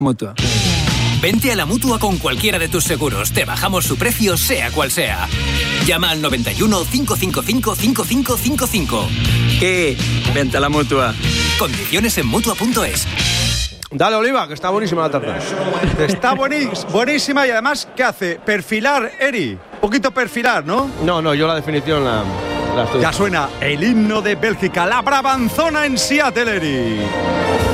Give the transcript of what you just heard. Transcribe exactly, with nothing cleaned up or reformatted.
Mutua. Vente a la Mutua con cualquiera de tus seguros. Te bajamos su precio, sea cual sea. Llama al noventa y uno, cinco cinco cinco, cinco cinco cinco cinco. ¿Qué? Vente a la Mutua. Condiciones en Mutua punto es. Dale, Oliva, que está buenísima la tarta. Está buenis- buenísima y además, ¿qué hace? Perfilar, Eri. Un poquito perfilar, ¿no? No, no, yo la definición la, la estoy... Ya suena el himno de Bélgica, la Brabanzona en Seattle, Eri.